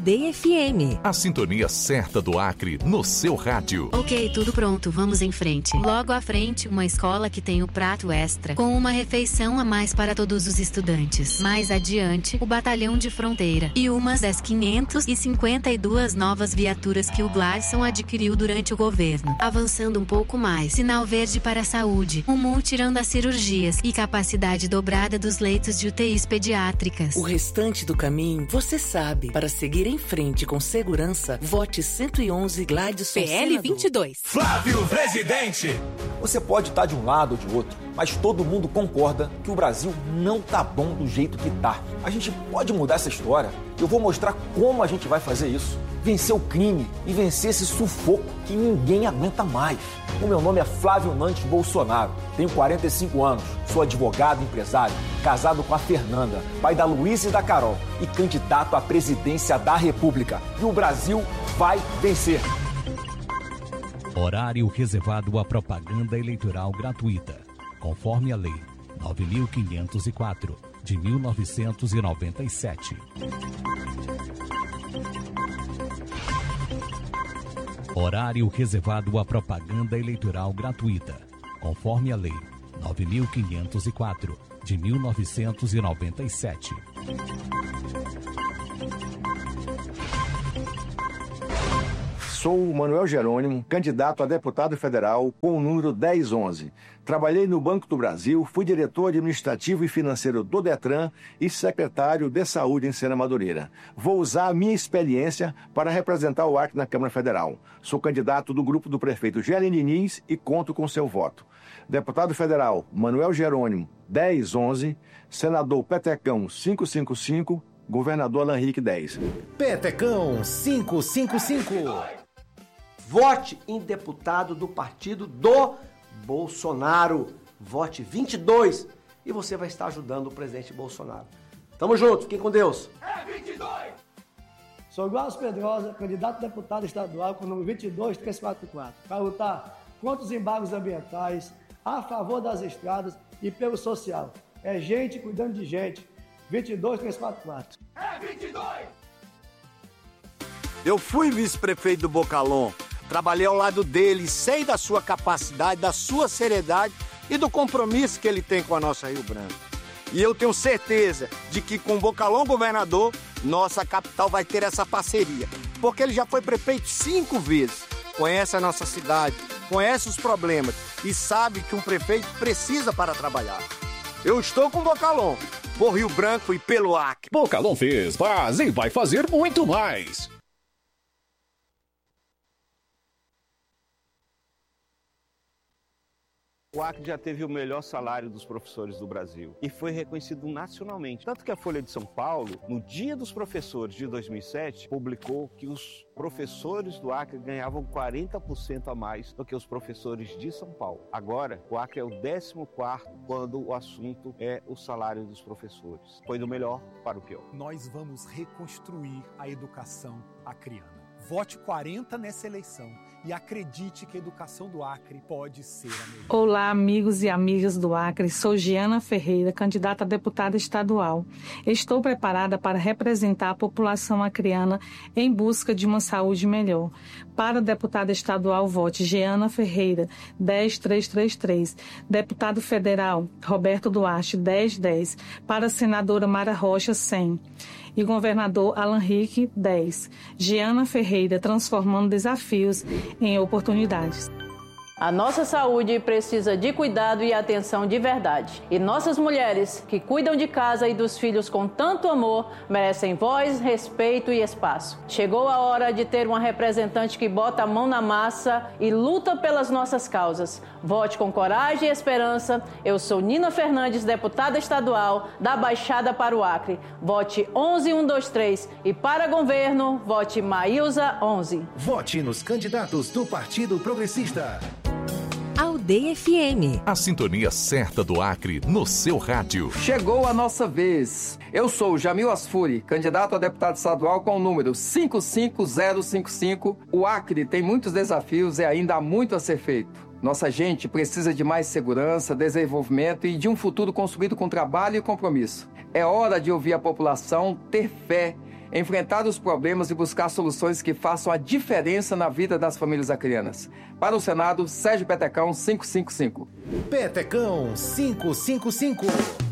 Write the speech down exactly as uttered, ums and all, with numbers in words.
Aldeia F M. A sintonia certa do Acre no seu rádio. Ok, tudo pronto, vamos em frente. Logo à frente, uma escola que tem o prato extra, com uma refeição a mais para todos os estudantes. Mais adiante, o batalhão de fronteira e umas das quinhentas e cinquenta e duas novas viaturas que o Gladson adquiriu durante o governo. Avançando um pouco mais, sinal verde para a saúde, um multirão das cirurgias e capacidade dobrada dos leitos de U T Is pediátricas. O restante do caminho, você sabe. Para seguir em frente com segurança, vote cento e onze Gladson P L vinte e dois. Flávio Presidente. Você pode estar de um lado ou de outro, mas todo mundo concorda que o Brasil não tá bom do jeito que tá. A gente pode mudar essa história. Eu vou mostrar como a gente vai fazer isso. Vencer o crime e vencer esse sufoco que ninguém aguenta mais. O meu nome é Flávio Nantes Bolsonaro, tenho quarenta e cinco anos, sou advogado e empresário, casado com a Fernanda, pai da Luísa e da Carol e candidato à presidência da República. E o Brasil vai vencer. Horário reservado à propaganda eleitoral gratuita, conforme a Lei nove mil quinhentos e quatro, de mil novecentos e noventa e sete. Horário reservado à propaganda eleitoral gratuita, conforme a Lei nove mil quinhentos e quatro, de mil novecentos e noventa e sete. Sou o Manuel Jerônimo, candidato a deputado federal com o número dez onze. Trabalhei no Banco do Brasil, fui diretor administrativo e financeiro do Detran e secretário de Saúde em Sena Madureira. Vou usar a minha experiência para representar o Acre na Câmara Federal. Sou candidato do grupo do prefeito Gelin Diniz e conto com seu voto. Deputado federal Manuel Jerônimo, dez onze. Senador Petecão, quinhentos e cinquenta e cinco. Governador Alan Henrique, dez. Petecão, quinhentos e cinquenta e cinco. Vote em deputado do partido do Bolsonaro. Vote vinte e dois e você vai estar ajudando o presidente Bolsonaro. Tamo junto, fiquem com Deus. É vinte e dois. Sou Glaucio Pedrosa, candidato a deputado estadual com o número vinte e dois trezentos e quarenta e quatro. Para lutar contra os embargos ambientais, a favor das estradas e pelo social. É gente cuidando de gente. vinte e dois trezentos e quarenta e quatro. É vinte e dois. Eu fui vice-prefeito do Bocalon. Trabalhei ao lado dele, sei da sua capacidade, da sua seriedade e do compromisso que ele tem com a nossa Rio Branco. E eu tenho certeza de que com o Bocalon governador, nossa capital vai ter essa parceria. Porque ele já foi prefeito cinco vezes, conhece a nossa cidade, conhece os problemas e sabe que um prefeito precisa para trabalhar. Eu estou com o Bocalon, por Rio Branco e pelo Acre. Bocalon fez, faz e vai fazer muito mais. O Acre já teve o melhor salário dos professores do Brasil e foi reconhecido nacionalmente. Tanto que a Folha de São Paulo, no Dia dos Professores de dois mil e sete, publicou que os professores do Acre ganhavam quarenta por cento a mais do que os professores de São Paulo. Agora, o Acre é o décimo quarto quando o assunto é o salário dos professores. Foi do melhor para o pior. Nós vamos reconstruir a educação acreana. Vote quarenta nessa eleição e acredite que a educação do Acre pode ser a melhor. Olá, amigos e amigas do Acre. Sou Giana Ferreira, candidata a deputada estadual. Estou preparada para representar a população acreana em busca de uma saúde melhor. Para deputada estadual, vote Giana Ferreira, dez três três três. Deputado federal, Roberto Duarte, dez dez. Para a senadora Mara Rocha, cem. E governador Alan Henrique, dez. Giana Ferreira, transformando desafios em oportunidades. A nossa saúde precisa de cuidado e atenção de verdade. E nossas mulheres, que cuidam de casa e dos filhos com tanto amor, merecem voz, respeito e espaço. Chegou a hora de ter uma representante que bota a mão na massa e luta pelas nossas causas. Vote com coragem e esperança. Eu sou Nina Fernandes, deputada estadual da Baixada para o Acre. Vote onze um dois três e para governo, vote Maílza onze. Vote nos candidatos do Partido Progressista. Aldeia F M. A sintonia certa do Acre no seu rádio. Chegou a nossa vez. Eu sou Jamil Asfuri, candidato a deputado estadual com o número cinco cinco zero cinco cinco. O Acre tem muitos desafios e ainda há muito a ser feito. Nossa gente precisa de mais segurança, desenvolvimento e de um futuro construído com trabalho e compromisso. É hora de ouvir a população, ter fé enfrentar os problemas e buscar soluções que façam a diferença na vida das famílias acrianas. Para o Senado, Sérgio Petecão, quinhentos e cinquenta e cinco. Petecão quinhentos e cinquenta e cinco.